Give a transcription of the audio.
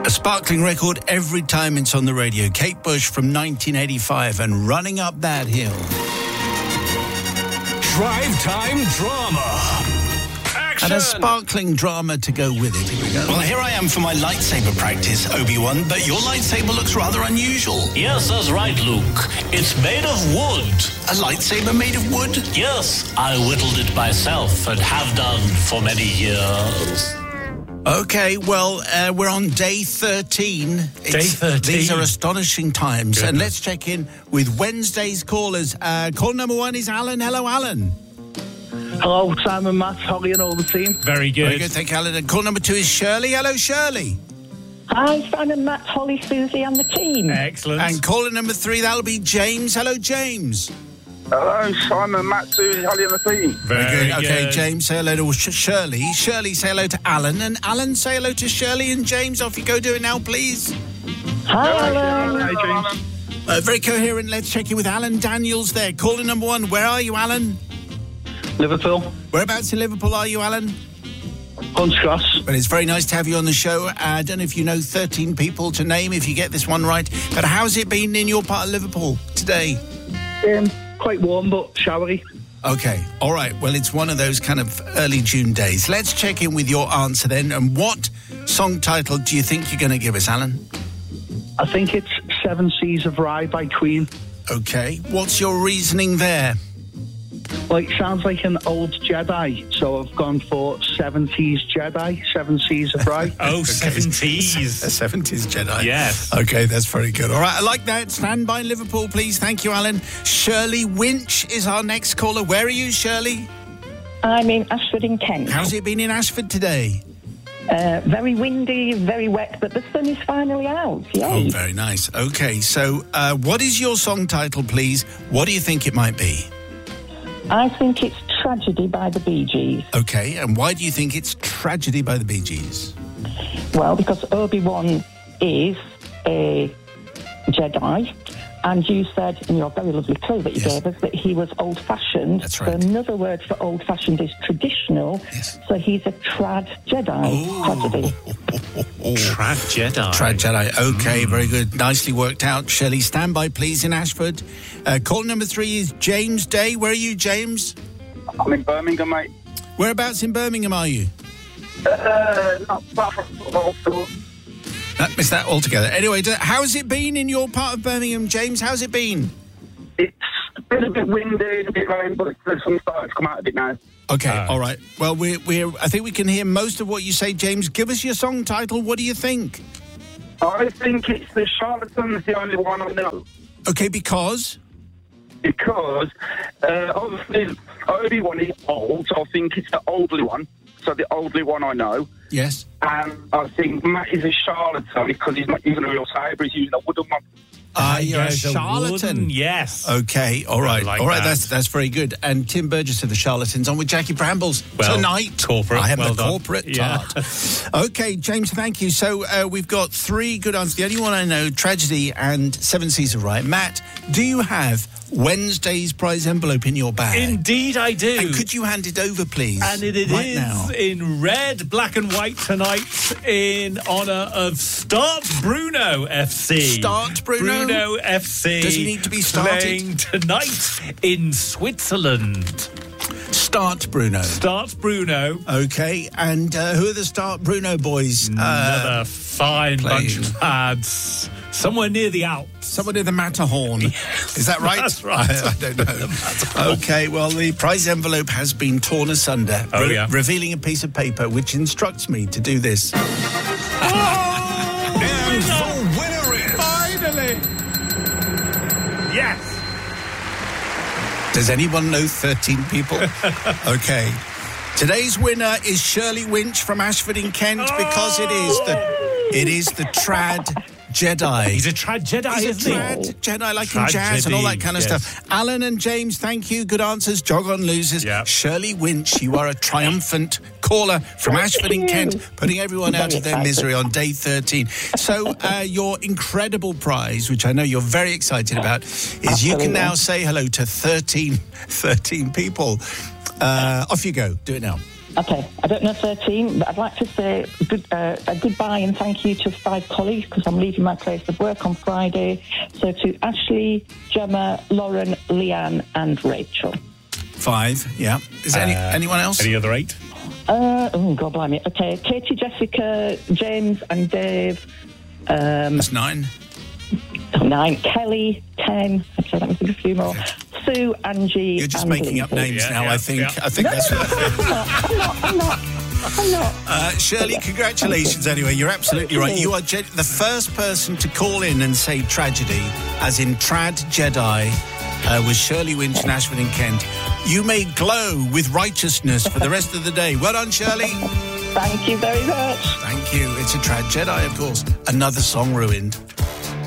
A sparkling record every time it's on the radio. Kate Bush from 1985 and Running Up That Hill. Drive Time Drama. And a sparkling drama to go with it. Here we go. Well, here I am for my lightsaber practice, Obi-Wan, but your lightsaber looks rather unusual. Yes, that's right, Luke. It's made of wood. A lightsaber made of wood? Yes, I whittled it myself and have done for many years. Okay, well, we're on day 13. Day 13. These are astonishing times. Goodness. And let's check in with Wednesday's callers. Call number 1 is Alan. Hello, Alan. Hello, Simon, Matt, Holly and all the team. Very good. Very good, thank you, Alan. And call number 2 is Shirley. Hello, Shirley. Hi, Simon, Matt, Holly, Susie and the team. Excellent. And caller number 3, that'll be James. Hello, James. Hello, Simon, Matt, Susie, Holly and the team. Very good. Okay, James, say hello to Shirley. Shirley, say hello to Alan. And Alan, say hello to Shirley. And James, off you go. Do it now, please. Hi, Alan. Hi, James. Very coherent. Let's check in with Alan Daniels there. Caller number 1. Where are you, Alan? Liverpool, Whereabouts in Liverpool are you, Alan? Hunts Cross. Well, it's very nice to have you on the show. I don't know if you know 13 people to name if you get this one right. But how's it been in your part of Liverpool today? Quite warm but showery. Okay, all right. Well, it's one of those kind of early June days. Let's check in with your answer then. And what song title do you think you're going to give us, Alan? I think it's Seven Seas of Rye by Queen. Okay. What's your reasoning there? Well, it sounds like an old Jedi, so I've gone for 70s Jedi, Seven Seas of Rye. Oh, 70s. A 70s Jedi. Yes. Okay, that's very good. All right, I like that. Stand by Liverpool, please. Thank you, Alan. Shirley Winch is our next caller. Where are you, Shirley? I'm in Ashford in Kent. How's it been in Ashford today? Very windy, very wet, but the sun is finally out. Yay. Oh, very nice. Okay, so what is your song title, please? What do you think it might be? I think it's Tragedy by the Bee Gees. Okay, and why do you think it's Tragedy by the Bee Gees? Well, because Obi-Wan is a Jedi, and you said in your very lovely clue that you gave us that he was old-fashioned. That's right. So another word for old-fashioned is traditional. Yes. So he's a trad Jedi. Tragedy. Trad Jedi. Trad Jedi. Okay, very good. Nicely worked out. Shirley, stand by, please, in Ashford. Call number 3 is James Day. Where are you, James? I'm in Birmingham, mate. Whereabouts in Birmingham are you? Not far from Liverpool. Missed that altogether. Anyway, how's it been in your part of Birmingham, James? How's it been? It's been a bit windy, a bit rain, but the sun's starting to come out a bit now. Okay, all right. Well, I think we can hear most of what you say, James. Give us your song title. What do you think? I think it's the Charlatans, the only one I know. Okay, because? Because, obviously, Obi-Wan is old, so I think it's the oldly one. So the oldly one I know. Yes. And I think Matt is a charlatan because he's not using a real sabre, he's using a wooden one. You're a Yes, charlatan. wooden, yes. Okay, all right. like All right, that. that's very good. And Tim Burgess of the Charlatans on with Jackie Brambles tonight. Corporate. I am well the done. corporate Yeah. tart. Okay, James, thank you. So we've got 3 good answers. The only one I know, Tragedy and Seven Seas of Rye. Matt, do you have Wednesday's prize envelope in your bag? Indeed I do. And could you hand it over, please? And it is right now. in red, black and white tonight in honour of Start Bruno FC. Start Bruno? Bruno FC. Does he need to be started? Playing tonight in Switzerland. Start Bruno. Start Bruno. Okay, and who are the Start Bruno boys? Another fine bunch of lads. Somewhere near the Alps. Somewhere near the Matterhorn. Is that right? That's right. I don't know. Okay, well, the prize envelope has been torn asunder, revealing a piece of paper which instructs me to do this. And the winner is... Finally! Yes! Does anyone know 13 people? Okay. Today's winner is Shirley Winch from Ashford in Kent because it is the Trad Jedi. He's a Trad Jedi, He's a isn't he? Trad Jedi, like in jazz and all that kind of yes. stuff. Alan and James, thank you. Good answers. Jog on losers. Yep. Shirley Winch, you are a triumphant caller from Ashford in Kent, putting everyone out of their misery on day 13. So your incredible prize, which I know you're very excited about, is you can now say hello to 13 people. Off you go. Do it now. Okay, I don't know 13, but I'd like to say a goodbye and thank you to 5 colleagues because I'm leaving my place of work on Friday. So to Ashley, Gemma, Lauren, Leanne and Rachel. 5, yeah. Is there anyone else? Any other 8? Oh, God blimey. Okay, Katie, Jessica, James and Dave. That's 9. 9. Kelly, 10. Okay, let me think of a few more. Sue, Angie. You're just and making up Lindsay. names now, yeah, I think. yeah. I think that's I'm not. Shirley, congratulations anyway. You're absolutely right. You are the first person to call in and say tragedy, as in Trad Jedi, was Shirley Winch in Ashford in Kent. You may glow with righteousness for the rest of the day. Well done, Shirley. Thank you very much. Thank you. It's a Trad Jedi, of course. Another song ruined.